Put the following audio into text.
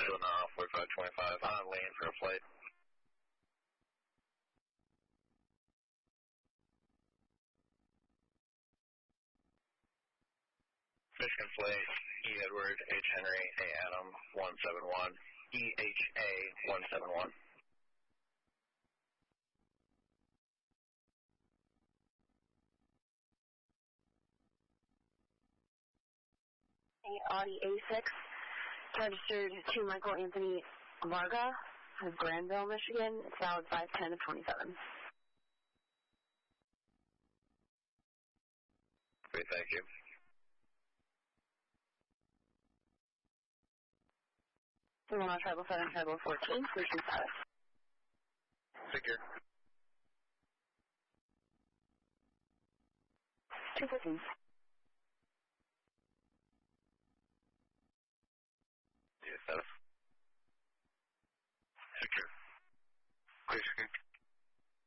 4525, on lane for a flight. Michigan Flight, E. Edward, H. Henry, A. Adam, 171, EHA 171. Audi A6, registered to Michael Anthony Varga of Granville, Michigan. It's valid 510 of 27. Great, thank you. We want to Tribal 7, Tribal 14, solution status. Secure. 215.